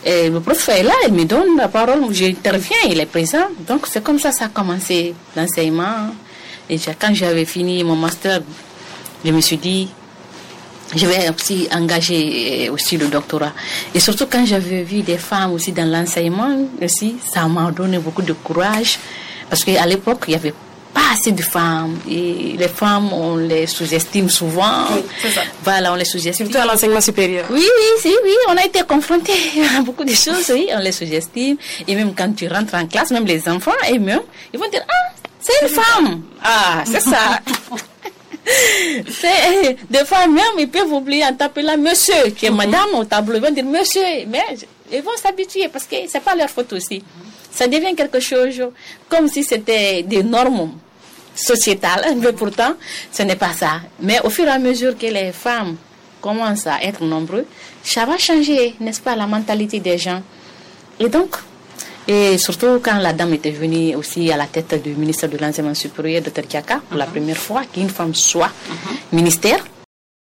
Et le prof est là, il me donne la parole, j'interviens, il est présent. Donc c'est comme ça a commencé l'enseignement. Et quand j'avais fini mon master, je me suis dit, je vais aussi engager aussi le doctorat. Et surtout quand j'avais vu des femmes aussi dans l'enseignement, aussi, ça m'a donné beaucoup de courage. Parce qu'à l'époque, il n'y avait pas assez de femmes. Et les femmes, on les sous-estime souvent. Oui, c'est ça. Voilà, on les sous-estime. Surtout à l'enseignement supérieur. Oui, on a été confrontés à beaucoup de choses, oui, on les sous-estime. Et même quand tu rentres en classe, même les enfants, et même, ils vont dire, ah, c'est une femme. Ah, c'est ça. Des fois même, ils peuvent oublier en t'appelant monsieur, qui est madame au tableau. Ils vont dire monsieur, mais ils vont s'habituer parce que c'est pas leur faute aussi. Ça devient quelque chose comme si c'était des normes sociétales, mais pourtant, ce n'est pas ça. Mais au fur et à mesure que les femmes commencent à être nombreuses, ça va changer, n'est-ce pas, la mentalité des gens. Et donc, et surtout quand la dame était venue aussi à la tête du ministère de l'enseignement supérieur, Dr Diaka, pour la première fois, qu'une femme soit ministère.